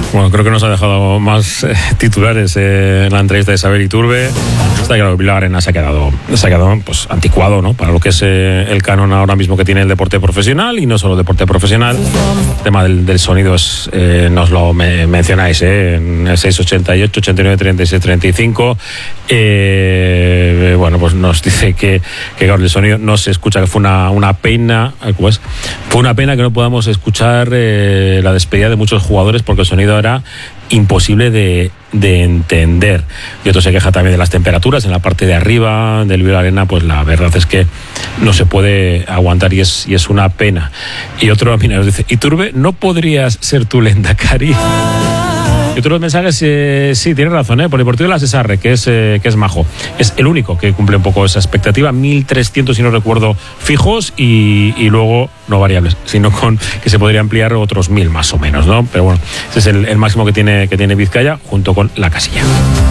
Bueno, creo que nos ha dejado más titulares en la entrevista de Xavier Iturbe. Está claro que Bilbao Arena se ha quedado pues anticuado, ¿no? Para lo que es el canon ahora mismo que tiene el deporte profesional, y no solo el deporte profesional. El tema del sonido nos lo mencionáis, en el 688 89 36 35. Bueno, pues nos dice que claro, el sonido no se escucha, que fue una pena, pues, fue una pena que no podamos escuchar la despedida de muchos jugadores, porque el sonido era imposible de entender. Y otro se queja también de las temperaturas en la parte de arriba del Bilbao Arena. Pues la verdad es que no se puede aguantar, y es una pena. Y otro, mira, nos dice: Iturbe, ¿no podrías ser tú Lehendakari? Y otros mensajes, sí, tiene razón, por el Deportivo de la Cesarre, que es majo. Es el único que cumple un poco esa expectativa. 1.300, si no recuerdo, fijos, y luego no variables, sino con que se podría ampliar otros 1.000 más o menos, ¿no? Pero bueno, ese es el máximo que tiene Vizcaya, junto con la Casilla.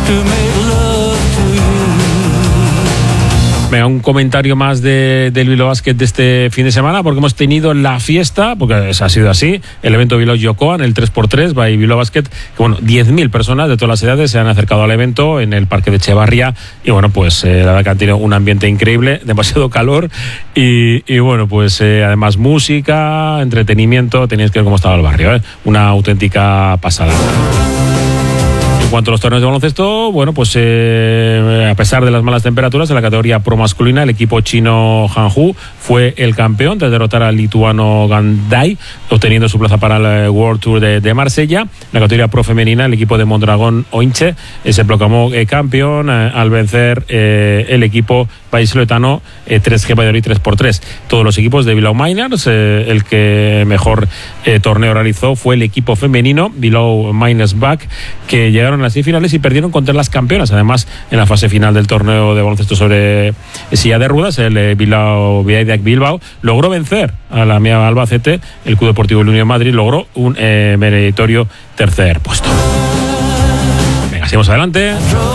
Venga, un comentario más del Bilbao Basket de este fin de semana, porque hemos tenido la fiesta, porque ha sido así, el evento Bilbao Jokoan, el 3x3 by Bilbao Basket, que bueno, 10.000 personas de todas las edades se han acercado al evento en el Parque de Echevarria, y bueno, pues la verdad que han tenido un ambiente increíble, demasiado calor, y bueno, pues además música, entretenimiento, tenéis que ver cómo estaba el barrio, una auténtica pasada. En cuanto a los torneos de baloncesto, bueno, pues a pesar de las malas temperaturas, en la categoría pro masculina, el equipo chino Hanwoo fue el campeón tras derrotar al lituano Gandai, obteniendo su plaza para el World Tour de Marsella. En la categoría pro femenina, el equipo de Mondragón Oinche se proclamó campeón al vencer el equipo vallisoletano 3G Valladolid 3x3. Todos los equipos de Bilbao Miners, el que mejor torneo realizó fue el equipo femenino Bilbao Miners Back, que llegaron a las semifinales y perdieron contra las campeonas. Además, en la fase final del torneo de baloncesto sobre silla de ruedas, el Bilbao Biaideak Bilbao logró vencer a la Mía Albacete. El Club Deportivo Unión Madrid logró un meritorio tercer puesto. Venga, seguimos adelante.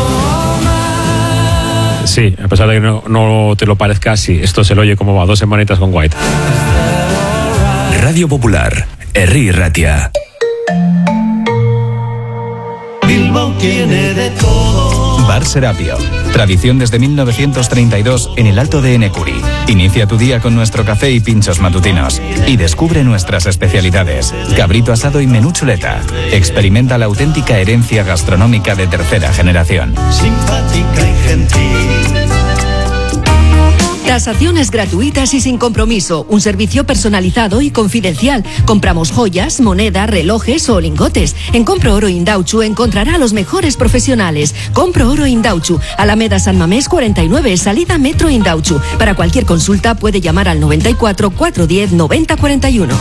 Sí, a pesar de que no te lo parezca, sí, esto se lo oye como va, 2 semanitas con White. Radio Popular, Herri Ratia. Bilbao tiene de todo. Bar Serapio. Tradición desde 1932 en el Alto de Enecuri. Inicia tu día con nuestro café y pinchos matutinos. Y descubre nuestras especialidades. Cabrito asado y menú chuleta. Experimenta la auténtica herencia gastronómica de tercera generación. Simpática y gentil. Tasaciones gratuitas y sin compromiso. Un servicio personalizado y confidencial. Compramos joyas, moneda, relojes o lingotes. En Compro Oro Indauchu encontrará a los mejores profesionales. Compro Oro Indauchu, Alameda San Mamés 49, salida Metro Indauchu. Para cualquier consulta puede llamar al 94 410 90 41.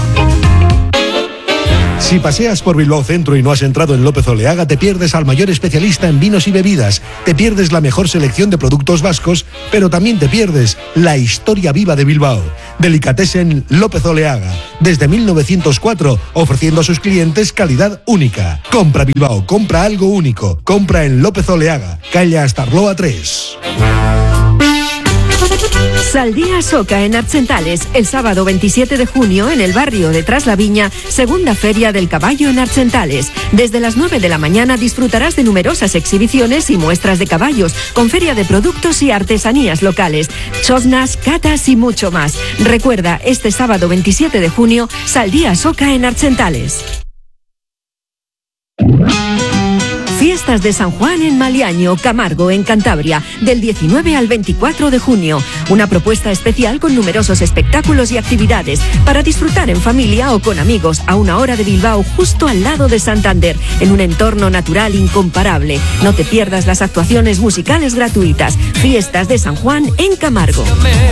Si paseas por Bilbao Centro y no has entrado en López Oleaga, te pierdes al mayor especialista en vinos y bebidas, te pierdes la mejor selección de productos vascos, pero también te pierdes la historia viva de Bilbao. Delicatessen López Oleaga, desde 1904, ofreciendo a sus clientes calidad única. Compra Bilbao, compra algo único, compra en López Oleaga, calle Astarloa 3. Saldía Soca en Archentales, el sábado 27 de junio en el barrio de Tras la Viña, segunda feria del caballo en Archentales. Desde las 9 de la mañana disfrutarás de numerosas exhibiciones y muestras de caballos, con feria de productos y artesanías locales, choznas, catas y mucho más. Recuerda, este sábado 27 de junio, Saldía Soca en Archentales. Fiestas de San Juan en Maliaño, Camargo, en Cantabria, del 19 al 24 de junio. Una propuesta especial con numerosos espectáculos y actividades para disfrutar en familia o con amigos a 1 hora de Bilbao, justo al lado de Santander, en un entorno natural incomparable. No te pierdas las actuaciones musicales gratuitas. Fiestas de San Juan en Camargo.